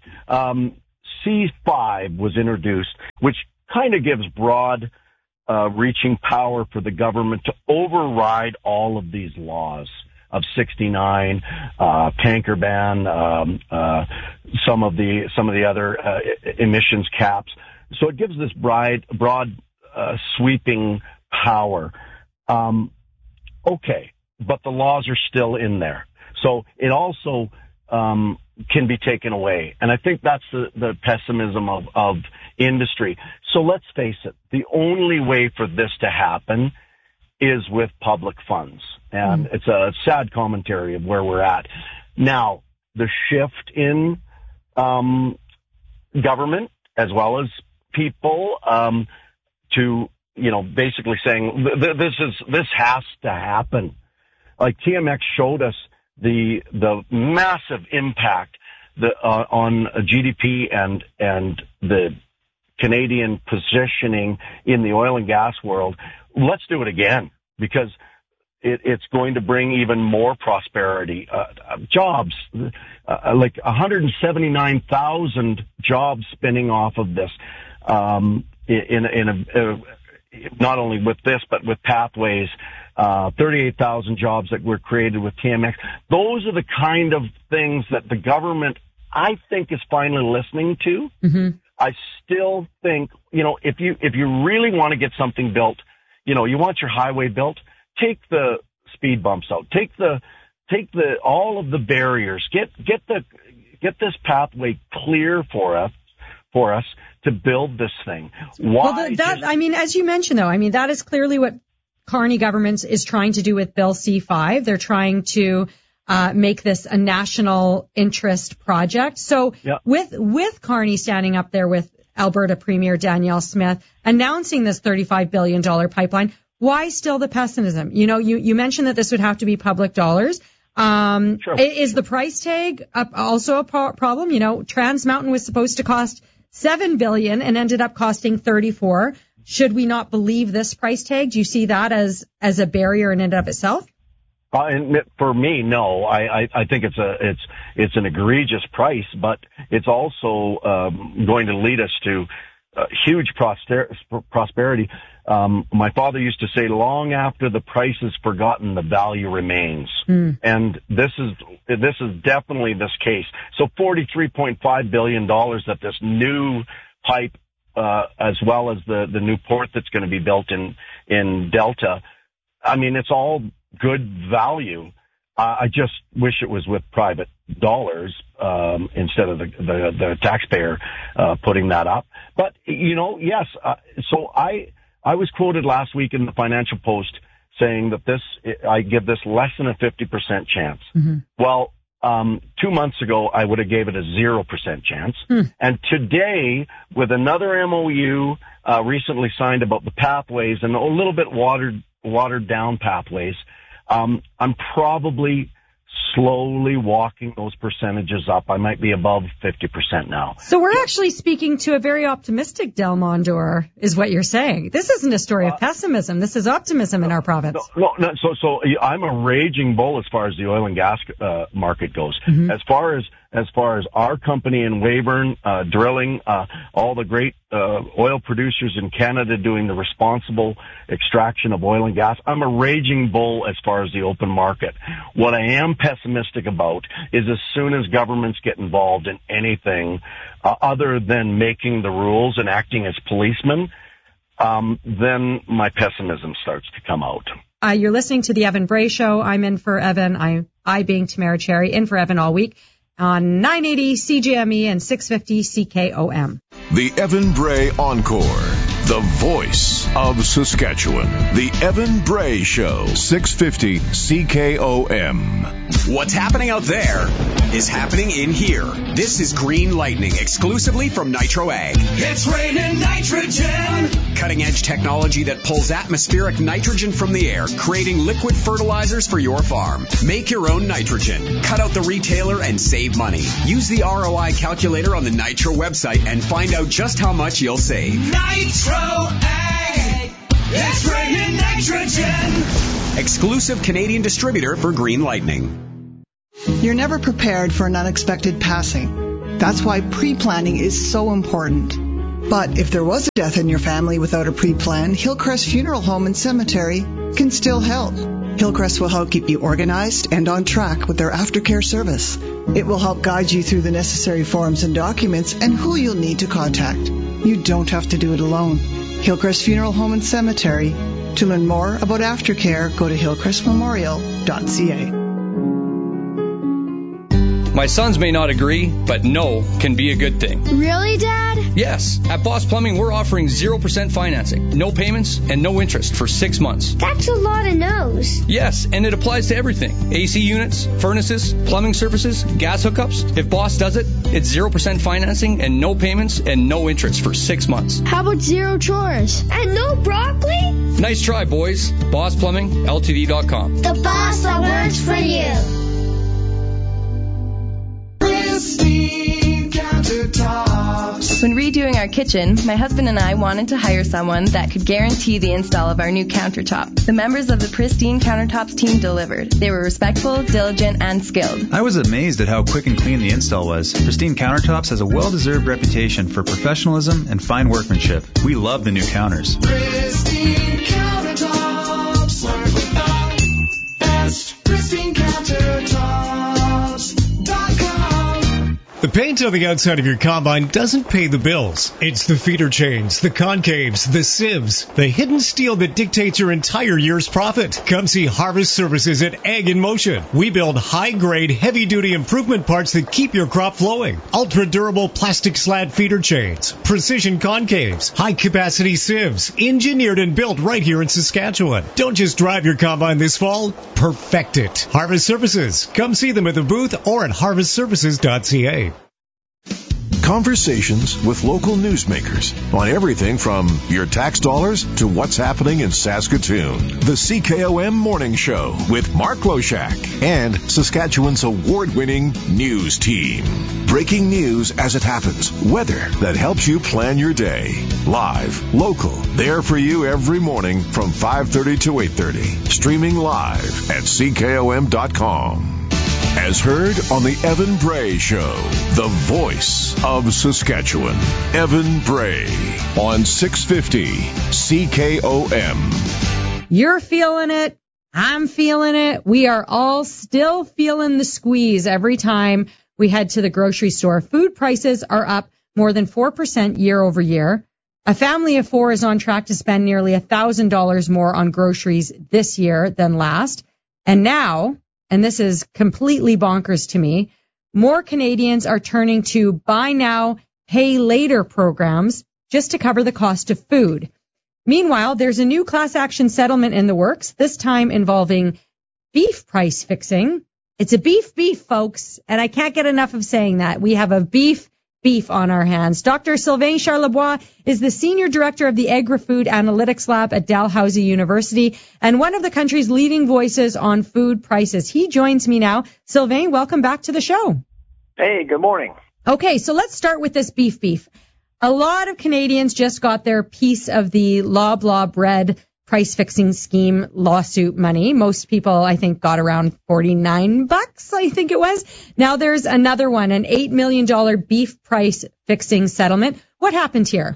C-5 was introduced, which kind of gives broad reaching power for the government to override all of these laws of 69, tanker ban, some of the other emissions caps. So it gives this broad sweeping power. Okay, but the laws are still in there. So it also can be taken away. And I think that's the pessimism of industry. So let's face it, the only way for this to happen is with public funds. And it's a sad commentary of where we're at. Now, the shift in government as well as people to, basically saying this has to happen. Like TMX showed us the massive impact on GDP and the Canadian positioning in the oil and gas world. Let's do it again, because it's going to bring even more prosperity, jobs, like 179,000 jobs spinning off of this, not only with this, but with Pathways, 38,000 jobs that were created with TMX. Those are the kind of things that the government, I think, is finally listening to. Mm-hmm. I still think, if you really want to get something built, you want your highway built, take the speed bumps out, take all of the barriers, get this pathway clear for us to build this thing. Why?
Well, as you mentioned, though, that is clearly what Carney government is trying to do with Bill C-5. They're trying to make this a national interest project. So with Carney standing up there with Alberta Premier Danielle Smith announcing this $35 billion pipeline, why still the pessimism? You mentioned that this would have to be public dollars. Sure. Is the price tag also a problem? Trans Mountain was supposed to cost $7 billion and ended up costing $34. Should we not believe this price tag? Do you see that as a barrier in and of itself?
And for me, no. I think it's an egregious price, but it's also going to lead us to huge prosperity. My father used to say, long after the price is forgotten, the value remains. And this is definitely this case. So $43.5 billion that this new pipe, as well as the new port that's going to be built in Delta, it's all good value. I just wish it was with private dollars instead of the taxpayer putting that up. But yes. So I was quoted last week in the Financial Post saying that I give this less than a 50% chance. Mm-hmm. Well, 2 months ago I would have gave it a 0% chance. And today, with another MOU recently signed about the pathways and a little bit watered down pathways, I'm probably slowly walking those percentages up. I might be above 50% now.
So we're actually speaking to a very optimistic Del Mondor, is what you're saying. This isn't a story of pessimism. This is optimism in our province.
No. So I'm a raging bull as far as the oil and gas market goes. Mm-hmm. As far as our company in Weyburn drilling, all the great oil producers in Canada doing the responsible extraction of oil and gas, I'm a raging bull as far as the open market. What I am pessimistic about is as soon as governments get involved in anything other than making the rules and acting as policemen, then my pessimism starts to come out.
You're listening to the Evan Bray Show. I'm in for Evan. I being Tamara Cherry, in for Evan all week on 980 CJME and 650 CKOM.
The Evan Bray Encore. the voice of Saskatchewan. The Evan Bray Show, 650 CKOM.
What's happening out there is happening in here. This is Green Lightning, exclusively from Nitro Ag.
It's raining nitrogen.
Cutting-edge technology that pulls atmospheric nitrogen from the air, creating liquid fertilizers for your farm. Make your own nitrogen. Cut out the retailer and save money. Use the ROI calculator on the Nitro website and find out just how much you'll save.
Nitro Ag. It's raining nitrogen.
Exclusive Canadian distributor for Green Lightning.
You're never prepared for an unexpected passing. That's why pre-planning is so important. But if there was a death in your family without a pre-plan, Hillcrest Funeral Home and Cemetery can still help. Hillcrest will help keep you organized and on track with their aftercare service. It will help guide you through the necessary forms and documents and who you'll need to contact. You don't have to do it alone. Hillcrest Funeral Home and Cemetery. To learn more about aftercare, go to hillcrestmemorial.ca.
My sons may not agree, but no can be a good thing.
Really, Dad?
Yes. At Boss Plumbing, we're offering 0% financing, no payments, and no interest for 6 months.
That's a lot of no's.
Yes, and it applies to everything. AC units, furnaces, plumbing services, gas hookups. If Boss does it, it's 0% financing and no payments and no interest for 6 months.
How about zero chores? And no broccoli?
Nice try, boys. Boss Plumbing, Ltd.com.
The boss that works for you.
When redoing our kitchen, my husband and I wanted to hire someone that could guarantee the install of our new countertop. The members of the Pristine Countertops team delivered. They were respectful, diligent, and skilled.
I was amazed at how quick and clean the install was. Pristine Countertops has a well-deserved reputation for professionalism and fine workmanship. We love the new counters.
Pristine Countertops. Work without best. Pristine Countertops.com.
The paint on the outside of your combine doesn't pay the bills. It's the feeder chains, the concaves, the sieves, the hidden steel that dictates your entire year's profit. Come see Harvest Services at Ag in Motion. We build high-grade, heavy-duty improvement parts that keep your crop flowing. Ultra-durable plastic slat feeder chains, precision concaves, high-capacity sieves, engineered and built right here in Saskatchewan. Don't just drive your combine this fall, perfect it. Harvest Services. Come see them at the booth or at harvestservices.ca.
Conversations with local newsmakers on everything from your tax dollars to what's happening in Saskatoon. The CKOM Morning Show with Mark Loshak and Saskatchewan's award-winning news team. Breaking news as it happens. Weather that helps you plan your day. Live, local, there for you every morning from 5:30 to 8:30. Streaming live at CKOM.com. As heard on the Evan Bray Show, the voice of Saskatchewan. Evan Bray on 650 CKOM.
You're feeling it. I'm feeling it. We are all still feeling the squeeze every time we head to the grocery store. Food prices are up more than 4% year over year. A family of four is on track to spend nearly $1,000 more on groceries this year than last. And now, and this is completely bonkers to me, more Canadians are turning to buy now, pay later programs just to cover the cost of food. Meanwhile, there's a new class action settlement in the works, this time involving beef price fixing. It's a beef, folks, and I can't get enough of saying that. We have a beef on our hands. Dr. Sylvain Charlebois is the Senior Director of the Agri-Food Analytics Lab at Dalhousie University and one of the country's leading voices on food prices. He joins me now. Sylvain, welcome back to the show.
Hey, good morning.
Okay, so let's start with this beef. A lot of Canadians just got their piece of the Loblaw bread price fixing scheme lawsuit money. Most people, I think, got around $49, I think it was. Now there's another one, an $8 million beef price fixing settlement. What happened here?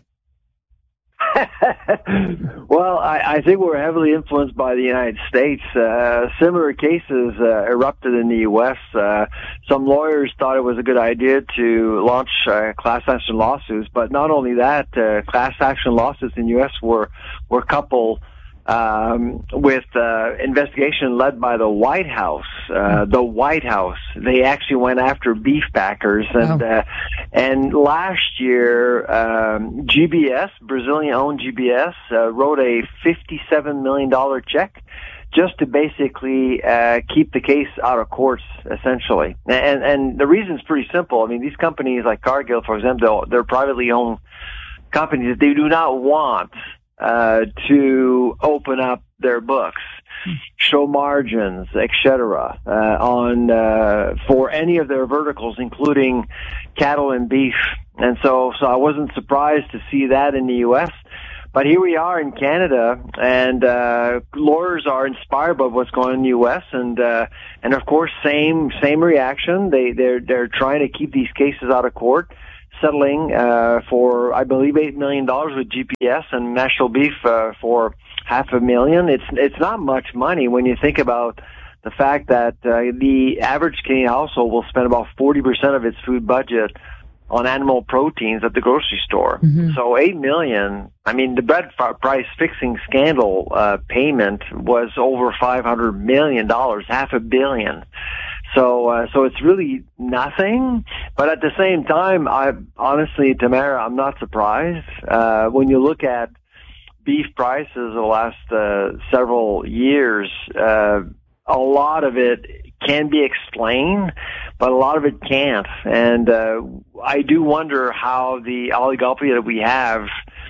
Well, I think we're heavily influenced by the United States. Similar cases erupted in the U.S. Some lawyers thought it was a good idea to launch class action lawsuits, but not only that, class action lawsuits in the U.S. were coupled with investigation led by the White House. The White House, they actually went after beef packers, and last year, GBS, Brazilian-owned GBS, wrote a $57 million check just to basically keep the case out of courts, essentially. And the reason's pretty simple. I mean, these companies like Cargill, for example, they're privately owned companies. They do not want to open up their books, show margins, etc., on for any of their verticals, including cattle and beef. And so I wasn't surprised to see that in the U.S. But here we are in Canada, and lawyers are inspired by what's going on in the U.S. And of course, same reaction. They're trying to keep these cases out of court, settling for, I believe, $8 million with GPS and National Beef for $500,000. It's not much money when you think about the fact that the average Canadian household will spend about 40% of its food budget on animal proteins at the grocery store. Mm-hmm. So $8 million. I mean, the bread price fixing scandal payment was over $500 million, $500 million. So it's really nothing. But at the same time, honestly, Tamara, I'm not surprised. When you look at beef prices the last several years, a lot of it can be explained, but a lot of it can't. And I do wonder how the oligopoly that we have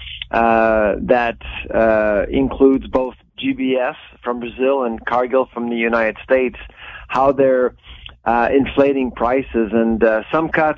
that includes both GBS from Brazil and Cargill from the United States, how they're inflating prices. And some cuts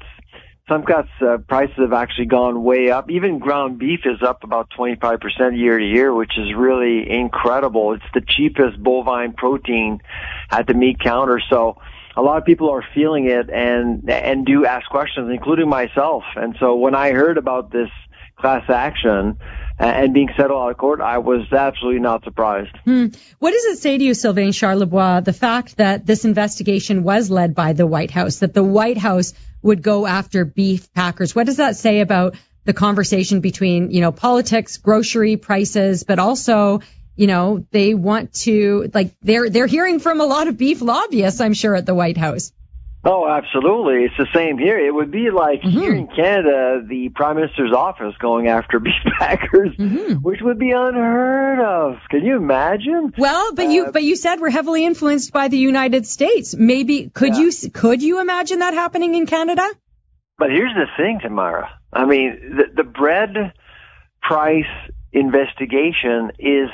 prices have actually gone way up. Even ground beef is up about 25% year to year, which is really incredible. It's the cheapest bovine protein at the meat counter. So a lot of people are feeling it and do ask questions, including myself. And so when I heard about this class action and being settled out of court, I was absolutely not surprised.
What does it say to you, Sylvain Charlebois, the fact that this investigation was led by the White House, that the White House would go after beef packers? What does that say about the conversation between, politics, grocery prices, but also, they want to, they're hearing from a lot of beef lobbyists, I'm sure, at the White House.
Oh, absolutely. It's the same here. It would be like here in Canada, the Prime Minister's office going after beef packers, which would be unheard of. Can you imagine?
Well, but you said we're heavily influenced by the United States. Maybe could you imagine that happening in Canada?
But here's the thing, Tamara. I mean, the bread price investigation is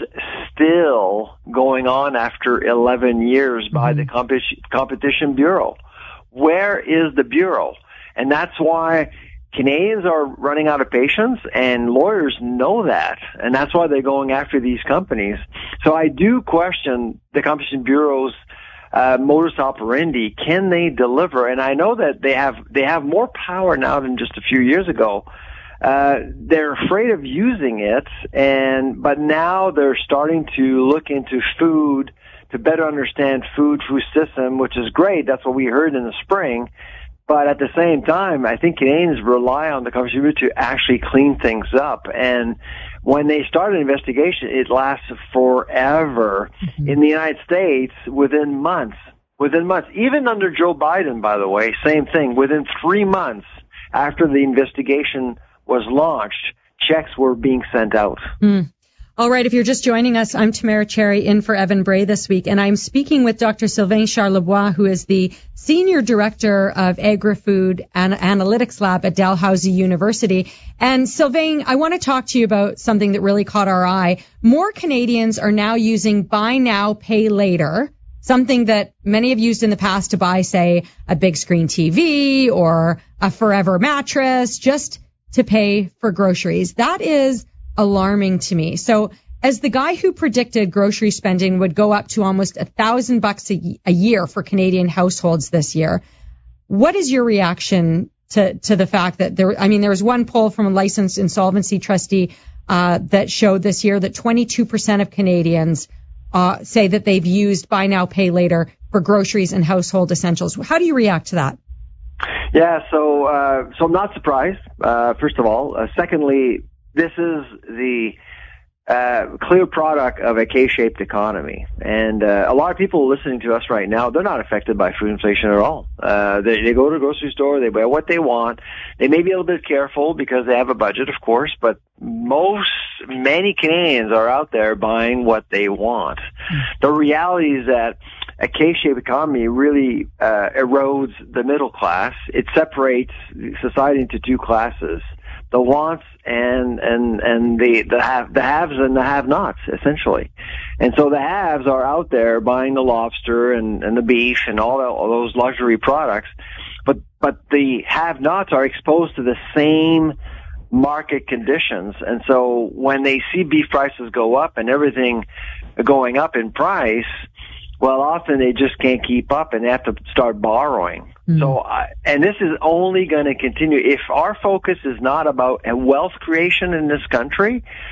still going on after 11 years by the Competition Bureau. Where is the Bureau? And that's why Canadians are running out of patience, and lawyers know that, and that's why they're going after these companies. So I do question the Competition Bureau's modus operandi. Can they deliver? And I know that they have more power now than just a few years ago. They're afraid of using it, but now they're starting to look into food to better understand food system, which is great. That's what we heard in the spring. But at the same time, I think Canadians rely on the Competition Bureau to actually clean things up. And when they start an investigation, it lasts forever. In the United States, within months, even under Joe Biden, by the way, same thing. Within 3 months after the investigation was launched, checks were being sent out.
All right, if you're just joining us, I'm Tamara Cherry in for Evan Bray this week, and I'm speaking with Dr. Sylvain Charlebois, who is the Senior Director of Agri-Food and Analytics Lab at Dalhousie University. And Sylvain, I want to talk to you about something that really caught our eye. More Canadians are now using buy now, pay later, something that many have used in the past to buy, say, a big screen TV or a Forever mattress, just to pay for groceries. That is alarming to me. So as the guy who predicted grocery spending would go up to almost $1,000 a year for Canadian households this year, what is your reaction to the fact that there was one poll from a licensed insolvency trustee that showed this year that 22% of Canadians say that they've used buy now, pay later for groceries and household essentials. How do you react to that?
Yeah, so I'm not surprised, first of all. Secondly, this is the clear product of a K-shaped economy. And a lot of people listening to us right now, they're not affected by food inflation at all. They go to the grocery store, they buy what they want. They may be a little bit careful because they have a budget, of course, but many Canadians are out there buying what they want. The reality is that a K-shaped economy really erodes the middle class. It separates society into two classes: the wants and the haves and the have-nots, essentially. And so the haves are out there buying the lobster and the beef and all those luxury products, but the have-nots are exposed to the same market conditions. And so when they see beef prices go up and everything going up in price, well, often they just can't keep up and they have to start borrowing. So, and this is only going to continue. If our focus is not about a wealth creation in this country,